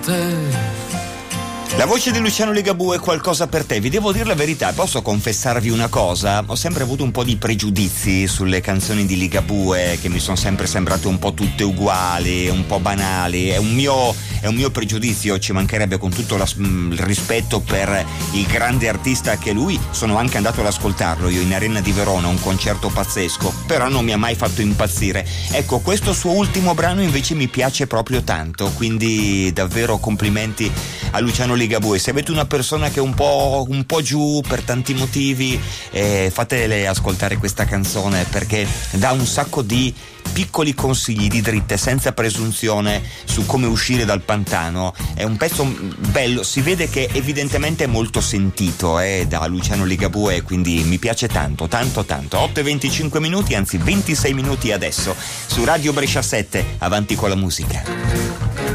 La voce di Luciano Ligabue è qualcosa per te. Vi devo dire la verità, posso confessarvi una cosa? Ho sempre avuto un po' di pregiudizi sulle canzoni di Ligabue, che mi sono sempre sembrate un po' tutte uguali, un po' banali. È un mio pregiudizio, ci mancherebbe, con tutto il rispetto per il grande artista che è lui. Sono anche andato ad ascoltarlo io in Arena di Verona, un concerto pazzesco, però non mi ha mai fatto impazzire. Ecco, questo suo ultimo brano invece mi piace proprio tanto, quindi davvero complimenti a Luciano Ligabue. Se avete una persona che è un po' giù per tanti motivi, fatele ascoltare questa canzone, perché dà un sacco di piccoli consigli, di dritte, senza presunzione, su come uscire dal pantano. È un pezzo bello, si vede che evidentemente è molto sentito da Luciano Ligabue, quindi mi piace tanto. 8:25 minuti, anzi 26 minuti adesso, su Radio Brescia 7, avanti con la musica.